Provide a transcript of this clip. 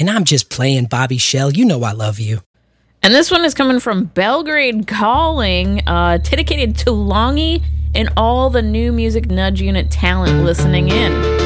And I'm just playing, Bobby Shell. You know I love you. And this one is coming from Belgrade Calling, dedicated to Longy and all the New Music Nudge Unit talent listening in.